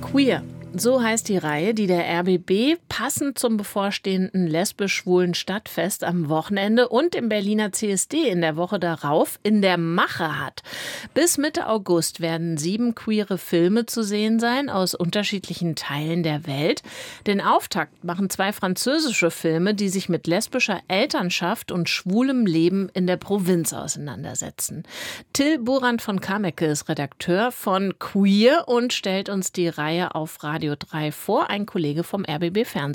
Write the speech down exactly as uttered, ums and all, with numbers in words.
Queer. So heißt die Reihe, die der R B B passend zum bevorstehenden lesbisch-schwulen Stadtfest am Wochenende und im Berliner C S D in der Woche darauf in der Mache hat. Bis Mitte August werden sieben queere Filme zu sehen sein aus unterschiedlichen Teilen der Welt. Den Auftakt machen zwei französische Filme, die sich mit lesbischer Elternschaft und schwulem Leben in der Provinz auseinandersetzen. Till Burand von Kameke ist Redakteur von Queer und stellt uns die Reihe auf Radio drei vor, ein Kollege vom R B B Fernsehen.